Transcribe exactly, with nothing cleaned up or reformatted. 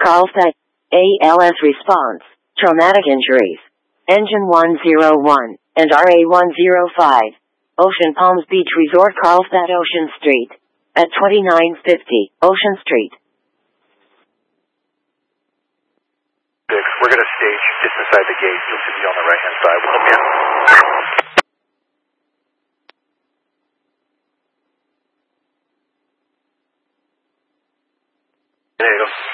Carlsbad, A L S response, traumatic injuries. Engine one oh one, and R A one oh five. Ocean Palms Beach Resort, Carlsbad, Ocean Street. At twenty-nine fifty, Ocean Street. We're going to stage just inside the gate. You'll see me on the right-hand side. We'll help you. There you go.